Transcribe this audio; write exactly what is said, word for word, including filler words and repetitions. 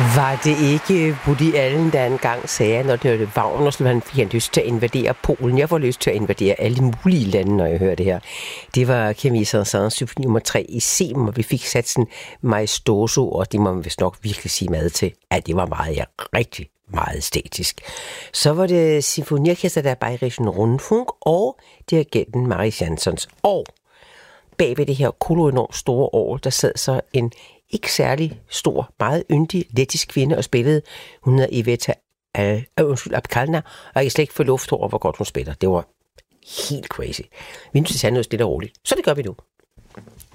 Var det ikke Woody Allen, der engang sagde, når det var Wagner, så han fik lyst til at invadere Polen? Jeg får lyst til at invadere alle mulige lande, når jeg hører det her. Det var Camille Saint-Saëns symfoni nummer tre i C, og vi fik satsen Maestoso, og det må man vist nok virkelig sige mad til, at det var meget, ja, rigtig meget æstetisk. Så var det symfoniorkester der Bayerischen Rundfunk og dirigenten Maris Jansons. Og bag ved det her koloenormt store år, der sad så en ikke særlig stor, meget yndig, lettisk kvinde og spillede. Hun hedder Iveta øh, undskyld, Apkalna, og jeg kan slet ikke få luft over, hvor godt hun spiller. Det var helt crazy. Vi er nødt til at tage noget stille og roligt. Så det gør vi nu.